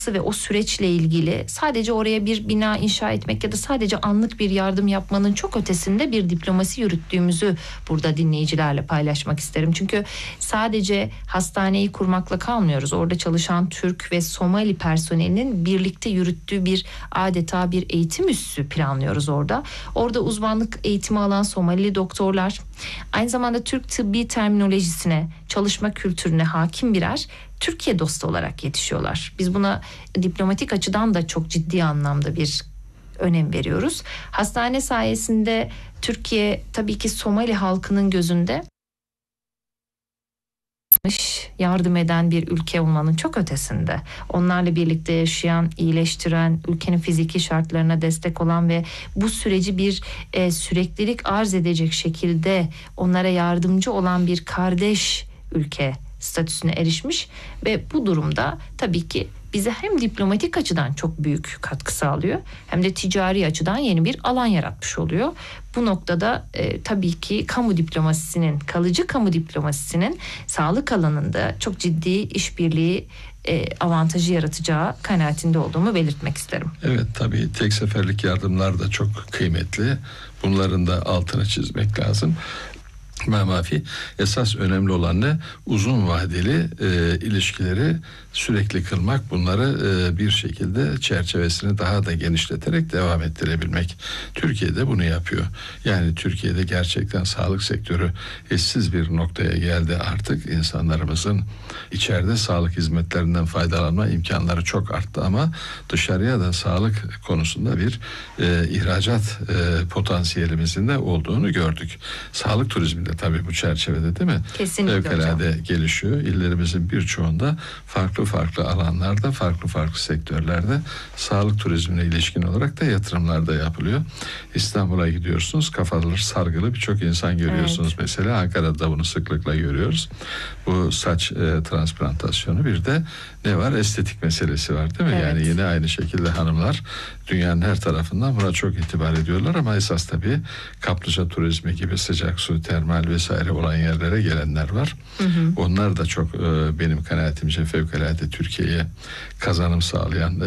ve o süreçle ilgili sadece oraya bir bina inşa etmek ya da sadece anlık bir yardım yapmanın çok ötesinde bir diplomasi yürüttüğümüzü burada dinleyicilerle paylaşmak isterim. Çünkü sadece hastaneyi kurmakla kalmıyoruz. Orada çalışan Türk ve Somali personelinin birlikte yürüttüğü bir adeta bir eğitim üssü planlıyoruz orada. Orada uzmanlık eğitimi alan Somalili doktorlar, aynı zamanda Türk tıbbi terminolojisine, çalışma kültürüne hakim birer Türkiye dostu olarak yetişiyorlar. Biz buna diplomatik açıdan da çok ciddi anlamda bir önem veriyoruz. Hastane sayesinde Türkiye tabii ki Somali halkının gözünde yardım eden bir ülke olmanın çok ötesinde. Onlarla birlikte yaşayan, iyileştiren, ülkenin fiziki şartlarına destek olan ve bu süreci bir süreklilik arz edecek şekilde onlara yardımcı olan bir kardeş ülke statüsüne erişmiş ve bu durumda tabii ki bize hem diplomatik açıdan çok büyük katkı sağlıyor hem de ticari açıdan yeni bir alan yaratmış oluyor. Bu noktada tabii ki kamu diplomasisinin, kalıcı kamu diplomasisinin sağlık alanında çok ciddi işbirliği avantajı yaratacağı kanaatinde olduğumu belirtmek isterim. Evet, tabii tek seferlik yardımlar da çok kıymetli. Bunların da altını çizmek lazım. Mafi, esas önemli olan ne? Uzun vadeli ilişkileri sürekli kılmak, bunları bir şekilde çerçevesini daha da genişleterek devam ettirebilmek. Türkiye'de bunu yapıyor. Yani Türkiye'de gerçekten sağlık sektörü eşsiz bir noktaya geldi artık. İnsanlarımızın içeride sağlık hizmetlerinden faydalanma imkanları çok arttı ama dışarıya da sağlık konusunda bir ihracat potansiyelimizin de olduğunu gördük. Sağlık turizmi de tabii bu çerçevede, değil mi? Kesinlikle fevkalade gelişiyor. İllerimizin birçoğunda farklı alanlarda, farklı sektörlerde sağlık turizmine ilişkin olarak da yatırımlar da yapılıyor. İstanbul'a gidiyorsunuz, kafaları sargılı birçok insan görüyorsunuz. Evet. Mesela Ankara'da bunu sıklıkla görüyoruz. Bu saç transplantasyonu, bir de ne var? Estetik meselesi var, değil mi? Evet. Yani yine aynı şekilde hanımlar dünyanın her tarafından buna çok itibar ediyorlar ama esas tabii kaplıca turizmi gibi sıcak su, termal vesaire olan yerlere gelenler var. Hı hı. Onlar da çok benim kanaatimce fevkalade Türkiye'ye kazanım sağlayan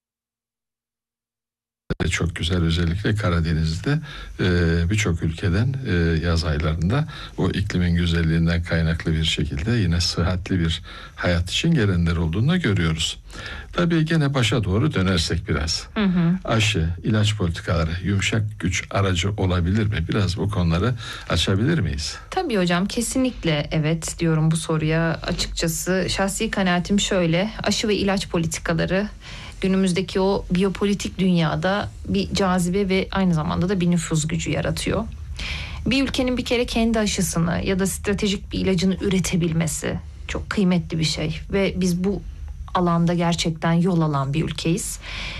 çok güzel, özellikle Karadeniz'de birçok ülkeden yaz aylarında o iklimin güzelliğinden kaynaklı bir şekilde yine sıhhatli bir hayat için gelenler olduğunu da görüyoruz. Tabii gene başa doğru dönersek biraz. Hı hı. Aşı, ilaç politikaları yumuşak güç aracı olabilir mi? Biraz bu konuları açabilir miyiz? Tabii hocam, kesinlikle evet diyorum bu soruya. Açıkçası şahsi kanaatim şöyle: aşı ve ilaç politikaları günümüzdeki o biyopolitik dünyada bir cazibe ve aynı zamanda da bir nüfuz gücü yaratıyor. Bir ülkenin bir kere kendi aşısını ya da stratejik bir ilacını üretebilmesi çok kıymetli bir şey ve biz bu alanda gerçekten yol alan bir ülkeyiz.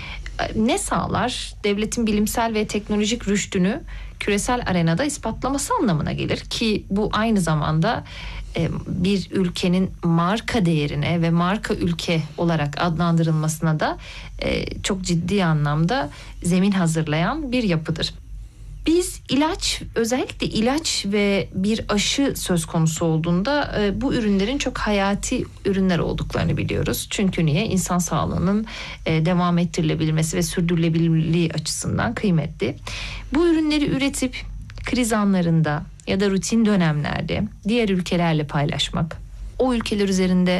Ne sağlar? Devletin bilimsel ve teknolojik rüştünü küresel arenada ispatlaması anlamına gelir ki bu aynı zamanda bir ülkenin marka değerine ve marka ülke olarak adlandırılmasına da çok ciddi anlamda zemin hazırlayan bir yapıdır. Biz özellikle ilaç ve bir aşı söz konusu olduğunda bu ürünlerin çok hayati ürünler olduklarını biliyoruz. Çünkü niye? İnsan sağlığının devam ettirilebilmesi ve sürdürülebilirliği açısından kıymetli. Bu ürünleri üretip kriz anlarında ya da rutin dönemlerde diğer ülkelerle paylaşmak, o ülkeler üzerinde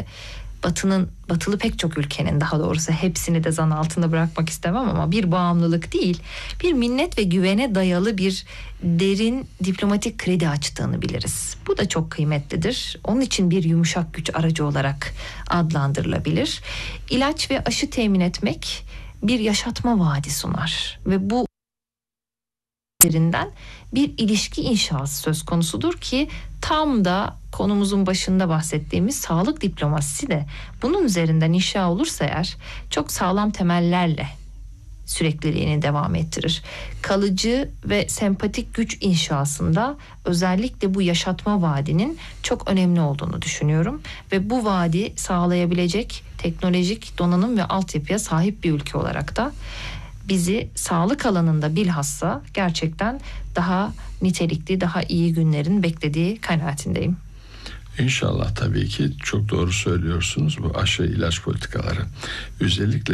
batılı pek çok ülkenin, daha doğrusu hepsini de zan altında bırakmak istemem ama bir bağımlılık değil, bir minnet ve güvene dayalı bir derin diplomatik kredi açtığını biliriz. Bu da çok kıymetlidir. Onun için bir yumuşak güç aracı olarak adlandırılabilir. İlaç ve aşı temin etmek bir yaşatma vaadi sunar ve bu üzerinden bir ilişki inşası söz konusudur ki tam da konumuzun başında bahsettiğimiz sağlık diplomasisi de bunun üzerinden inşa olursa eğer çok sağlam temellerle sürekliliğini devam ettirir. Kalıcı ve sempatik güç inşasında özellikle bu yaşatma vaadinin çok önemli olduğunu düşünüyorum ve bu vaadi sağlayabilecek teknolojik donanım ve altyapıya sahip bir ülke olarak da bizi sağlık alanında bilhassa gerçekten daha nitelikli, daha iyi günlerin beklediği kanaatindeyim. İnşallah, tabii ki çok doğru söylüyorsunuz. Bu aşı ilaç politikaları özellikle